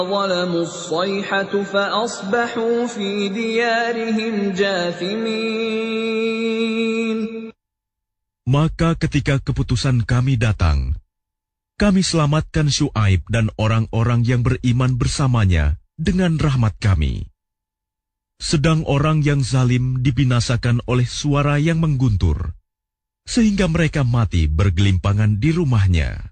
ظلموا الصيحة فأصبحوا في ديارهم جاثمين. Maka ketika keputusan kami datang, kami selamatkan Syuaib dan orang-orang yang beriman bersamanya dengan rahmat kami. Sedang orang yang zalim dibinasakan oleh suara yang mengguntur, sehingga mereka mati bergelimpangan di rumahnya.